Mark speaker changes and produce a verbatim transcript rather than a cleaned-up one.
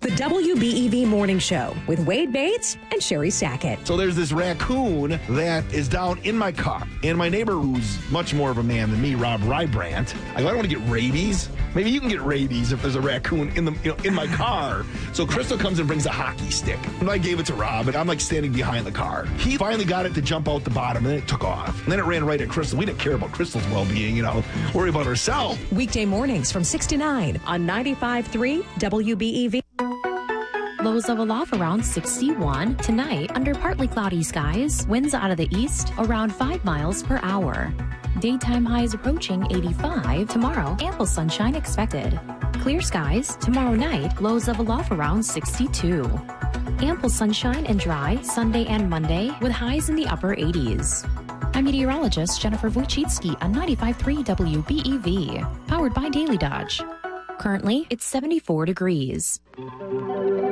Speaker 1: The W B E V Morning Show with Wade Bates and Sherry Sackett.
Speaker 2: So there's this raccoon that is down in my car. And my neighbor, who's much more of a man than me, Rob Rybrandt, I go, I don't want to get rabies. Maybe you can get rabies if there's a raccoon in the you know in my car. So Crystal comes and brings a hockey stick. And I gave it to Rob, and I'm like standing behind the car. He finally got it to jump out the bottom, and then it took off. And then it ran right at Crystal. We didn't care about Crystal's well-being, you know, worry about herself.
Speaker 1: Weekday mornings from six to nine on ninety-five point three W B E V.
Speaker 3: Lows of aloft around sixty-one. Tonight, under partly cloudy skies, winds out of the east around five miles per hour. Daytime highs approaching eighty-five. Tomorrow, ample sunshine expected. Clear skies. Tomorrow night, lows of aloft around sixty-two. Ample sunshine and dry Sunday and Monday with highs in the upper eighties. I'm meteorologist Jennifer Wojcicki on ninety-five point three W B E V, powered by Daily Dodge. Currently, it's seventy-four degrees.